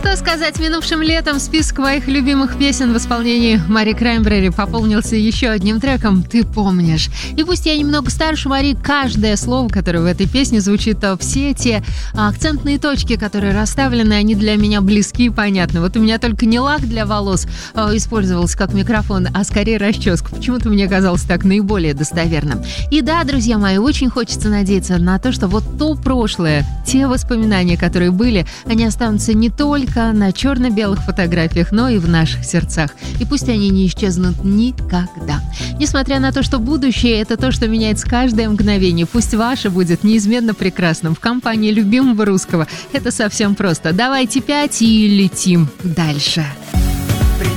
Что сказать, минувшим летом список моих любимых песен в исполнении Мари Краймбрери пополнился еще одним треком «Ты помнишь». И пусть я немного старше Мари, каждое слово, которое в этой песне звучит, то все те акцентные точки, которые расставлены, они для меня близки и понятны. Вот у меня только не лак для волос использовался как микрофон, а скорее расческа. Почему-то мне казалось так наиболее достоверным. И да, друзья мои, очень хочется надеяться на то, что вот то прошлое, те воспоминания, которые были, они останутся не только на черно-белых фотографиях, но и в наших сердцах. И пусть они не исчезнут никогда. Несмотря на то, что будущее — это то, что меняется каждое мгновение, пусть ваше будет неизменно прекрасным. В компании любимого русского это совсем просто. Давайте 5 и летим дальше.